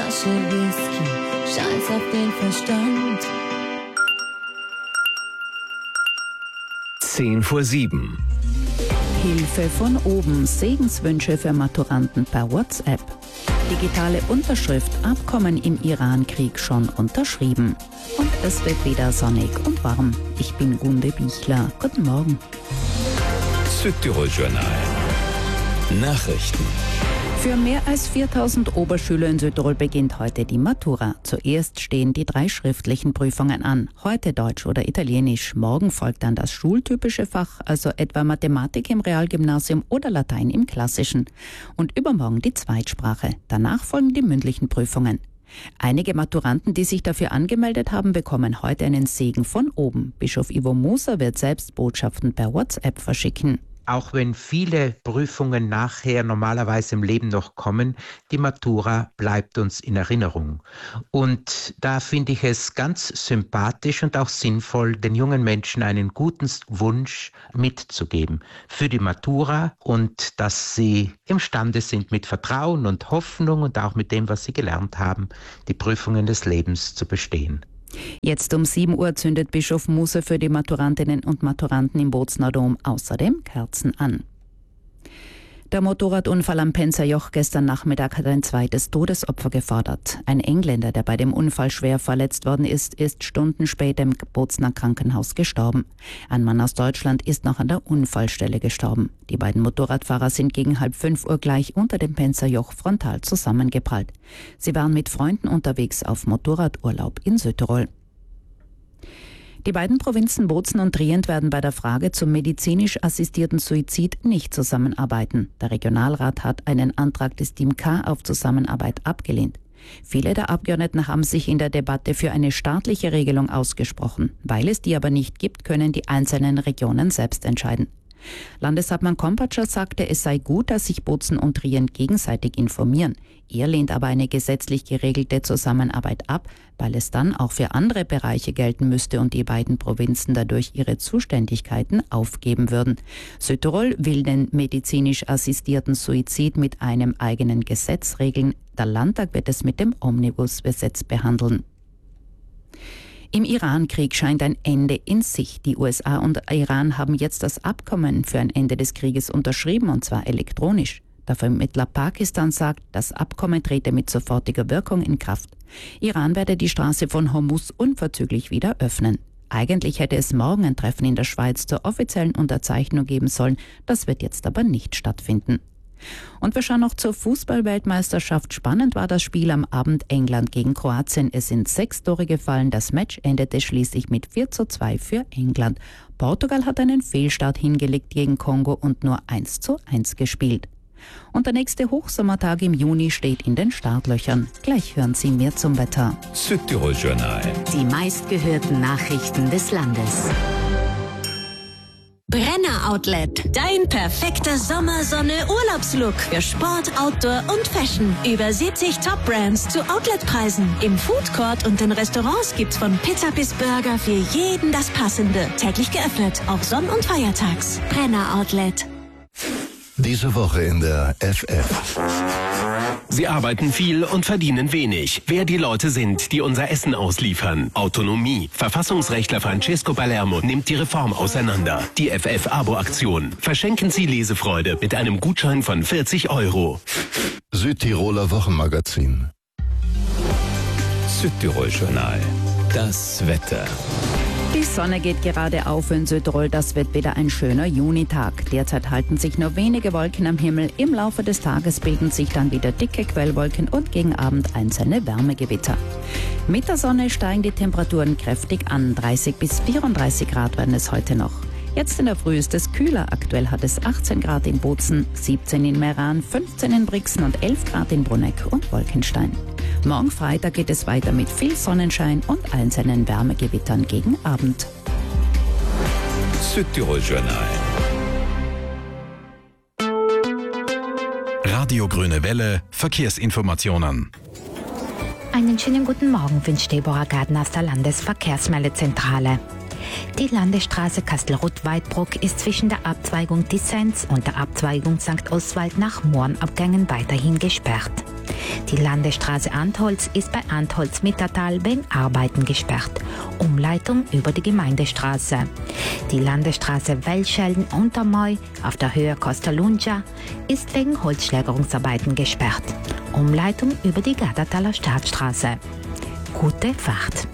Flasche Whisky, Scheiß auf den Verstand. 6:50. Hilfe von oben. Segenswünsche für Maturanten per WhatsApp. Digitale Unterschrift. Abkommen im Iran-Krieg schon unterschrieben. Und es wird wieder sonnig und warm. Ich bin Gunde Bichler. Guten Morgen. Südtirol-Journal. Nachrichten. Für mehr als 4000 Oberschüler in Südtirol beginnt heute die Matura. Zuerst stehen die 3 schriftlichen Prüfungen an. Heute Deutsch oder Italienisch. Morgen folgt dann das schultypische Fach, also etwa Mathematik im Realgymnasium oder Latein im Klassischen. Und übermorgen die Zweitsprache. Danach folgen die mündlichen Prüfungen. Einige Maturanten, die sich dafür angemeldet haben, bekommen heute einen Segen von oben. Bischof Ivo Moser wird selbst Botschaften per WhatsApp verschicken. Auch wenn viele Prüfungen nachher normalerweise im Leben noch kommen, die Matura bleibt uns in Erinnerung. Und da finde ich es ganz sympathisch und auch sinnvoll, den jungen Menschen einen guten Wunsch mitzugeben für die Matura und dass sie imstande sind, mit Vertrauen und Hoffnung und auch mit dem, was sie gelernt haben, die Prüfungen des Lebens zu bestehen. Jetzt um 7 Uhr zündet Bischof Moser für die Maturantinnen und Maturanten im Bozner Dom außerdem Kerzen an. Der Motorradunfall am Penzer-Joch gestern Nachmittag hat ein zweites Todesopfer gefordert. Ein Engländer, der bei dem Unfall schwer verletzt worden ist Stunden später im Bozner Krankenhaus gestorben. Ein Mann aus Deutschland ist noch an der Unfallstelle gestorben. Die beiden Motorradfahrer sind gegen 4:30 gleich unter dem Penzer-Joch frontal zusammengeprallt. Sie waren mit Freunden unterwegs auf Motorradurlaub in Südtirol. Die beiden Provinzen Bozen und Trient werden bei der Frage zum medizinisch assistierten Suizid nicht zusammenarbeiten. Der Regionalrat hat einen Antrag des Team K auf Zusammenarbeit abgelehnt. Viele der Abgeordneten haben sich in der Debatte für eine staatliche Regelung ausgesprochen. Weil es die aber nicht gibt, können die einzelnen Regionen selbst entscheiden. Landeshauptmann Kompatscher sagte, es sei gut, dass sich Bozen und Trient gegenseitig informieren. Er lehnt aber eine gesetzlich geregelte Zusammenarbeit ab, weil es dann auch für andere Bereiche gelten müsste und die beiden Provinzen dadurch ihre Zuständigkeiten aufgeben würden. Südtirol will den medizinisch assistierten Suizid mit einem eigenen Gesetz regeln. Der Landtag wird es mit dem Omnibusgesetz behandeln. Im Iran-Krieg scheint ein Ende in Sicht. Die USA und Iran haben jetzt das Abkommen für ein Ende des Krieges unterschrieben, und zwar elektronisch. Der Vermittler Pakistan sagt, das Abkommen trete mit sofortiger Wirkung in Kraft. Iran werde die Straße von Hormuz unverzüglich wieder öffnen. Eigentlich hätte es morgen ein Treffen in der Schweiz zur offiziellen Unterzeichnung geben sollen. Das wird jetzt aber nicht stattfinden. Und wir schauen noch zur Fußball-Weltmeisterschaft. Spannend war das Spiel am Abend England gegen Kroatien. Es sind 6 Tore gefallen. Das Match endete schließlich mit 4:2 für England. Portugal hat einen Fehlstart hingelegt gegen Kongo und nur 1:1 gespielt. Und der nächste Hochsommertag im Juni steht in den Startlöchern. Gleich hören Sie mehr zum Wetter. Südtirol-Journal. Die meistgehörten Nachrichten des Landes. Brenner Outlet. Dein perfekter Sommersonne-Urlaubslook für Sport, Outdoor und Fashion. Über 70 Top-Brands zu Outletpreisen. Im Foodcourt und in Restaurants gibt's von Pizza bis Burger für jeden das Passende. Täglich geöffnet, auch Sonn- und Feiertags. Brenner Outlet. Diese Woche in der FF. Sie arbeiten viel und verdienen wenig. Wer die Leute sind, die unser Essen ausliefern. Autonomie. Verfassungsrechtler Francesco Palermo nimmt die Reform auseinander. Die FF-Abo-Aktion. Verschenken Sie Lesefreude mit einem Gutschein von 40 €. Südtiroler Wochenmagazin. Südtirol-Journal. Das Wetter. Die Sonne geht gerade auf in Südtirol. Das wird wieder ein schöner Junitag. Derzeit halten sich nur wenige Wolken am Himmel. Im Laufe des Tages bilden sich dann wieder dicke Quellwolken und gegen Abend einzelne Wärmegewitter. Mit der Sonne steigen die Temperaturen kräftig an. 30 bis 34 Grad werden es heute noch. Jetzt in der Früh ist es kühler. Aktuell hat es 18 Grad in Bozen, 17 in Meran, 15 in Brixen und 11 Grad in Bruneck und Wolkenstein. Morgen Freitag geht es weiter mit viel Sonnenschein und einzelnen Wärmegewittern gegen Abend. Südtirol-Journal. Radio Grüne Welle, Verkehrsinformationen. Einen schönen guten Morgen wünscht Deborah Gardner aus der Landesverkehrsmeldezentrale. Die Landesstraße Kastelruth-Weidbruck ist zwischen der Abzweigung Dissens und der Abzweigung St. Oswald nach Mohrenabgängen weiterhin gesperrt. Die Landesstraße Antholz ist bei Antholz-Mittertal wegen Arbeiten gesperrt. Umleitung über die Gemeindestraße. Die Landesstraße Welschelden-Untermoy auf der Höhe Costa Luncha ist wegen Holzschlägerungsarbeiten gesperrt. Umleitung über die Gattertaler Staatsstraße. Gute Fahrt.